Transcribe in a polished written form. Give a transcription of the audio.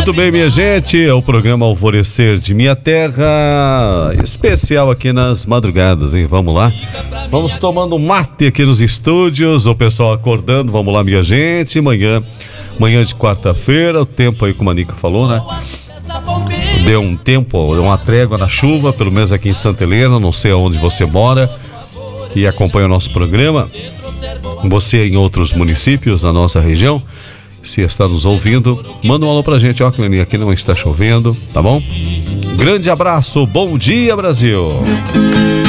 Muito bem, minha gente, é o programa Alvorecer de Minha Terra, especial aqui nas madrugadas, hein? Vamos lá, vamos tomando mate aqui nos estúdios, o pessoal acordando, vamos lá, minha gente, manhã de quarta-feira, o tempo aí, como a Nica falou, né? Deu um tempo, deu uma trégua na chuva, pelo menos aqui em Santa Helena, não sei aonde você mora e acompanha o nosso programa, você em outros municípios da nossa região. Se está nos ouvindo, manda um alô pra gente, ó, Cleninha, aqui não está chovendo, tá bom? Grande abraço, bom dia, Brasil!